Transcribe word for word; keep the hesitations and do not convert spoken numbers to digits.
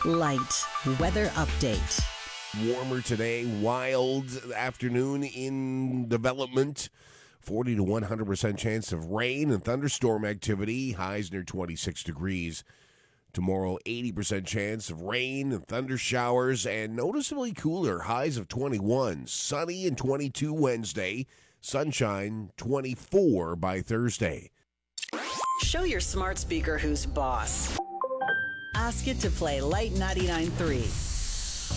Light weather update. Warmer today, wild afternoon in development. forty to one hundred percent chance of rain and thunderstorm activity. Highs near twenty-six degrees. Tomorrow, eighty percent chance of rain and thunder showers and noticeably cooler. Highs of twenty-one. Sunny and twenty-two Wednesday. Sunshine, twenty-four by Thursday. Show your smart speaker who's boss. Ask it to play Light ninety-nine point three.